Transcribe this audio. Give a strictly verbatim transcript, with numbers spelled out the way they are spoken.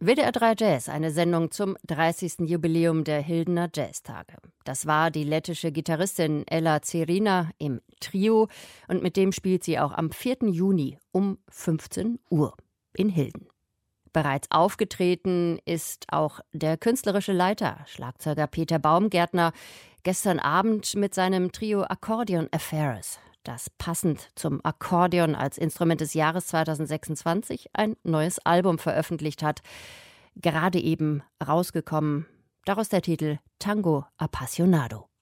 W D R drei Jazz, eine Sendung zum dreißigsten Jubiläum der Hildener Jazztage. Das war die lettische Gitarristin Ella Zerina im Trio und mit dem spielt sie auch am vierten Juni um fünfzehn Uhr in Hilden. Bereits aufgetreten ist auch der künstlerische Leiter, Schlagzeuger Peter Baumgärtner, gestern Abend mit seinem Trio Accordion Affairs, das passend zum Akkordeon als Instrument des Jahres zweitausendsechsundzwanzig ein neues Album veröffentlicht hat. Gerade eben rausgekommen, daraus der Titel Tango Appassionado.